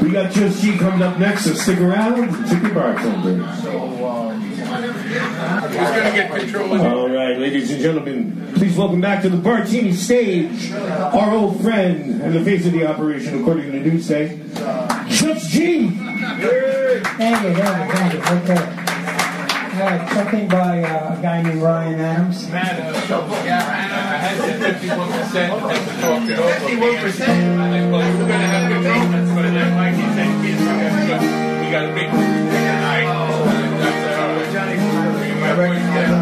We got Just G coming up next, so stick around and take your bartender. Who's going to get control of it? All right, ladies and gentlemen, please welcome back to the Bartini stage our old friend and the face of the operation, according to Newsday, Just G. Thank you. Okay. Something by a guy named Ryan Adams. I had the 51% and to talk it over. 51%? Well, we're going to have good moments, but then Mikey said, we got a big tonight. That's all right.